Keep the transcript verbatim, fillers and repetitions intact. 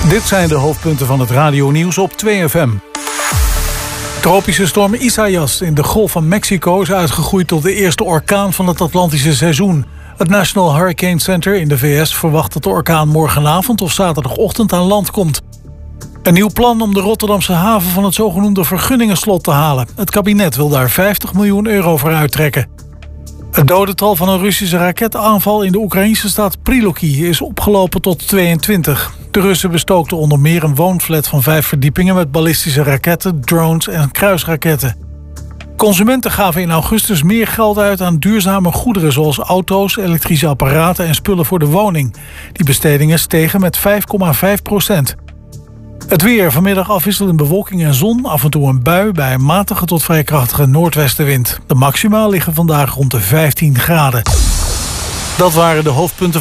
Dit zijn de hoofdpunten van het radionieuws op twee F M. Tropische storm Isaias in de Golf van Mexico is uitgegroeid tot de eerste orkaan van het Atlantische seizoen. Het National Hurricane Center in de V S verwacht dat de orkaan morgenavond of zaterdagochtend aan land komt. Een nieuw plan om de Rotterdamse haven van het zogenoemde vergunningenslot te halen. Het kabinet wil daar vijftig miljoen euro voor uittrekken. Het dodental van een Russische raketaanval in de Oekraïnse stad Priloki is opgelopen tot tweeëntwintig. De Russen bestookten onder meer een woonflat van vijf verdiepingen met ballistische raketten, drones en kruisraketten. Consumenten gaven in augustus meer geld uit aan duurzame goederen zoals auto's, elektrische apparaten en spullen voor de woning. Die bestedingen stegen met vijf komma vijf procent. Het weer, vanmiddag afwisselend bewolking en zon, af en toe een bui bij een matige tot vrij krachtige noordwestenwind. De maxima liggen vandaag rond de vijftien graden. Dat waren de hoofdpunten.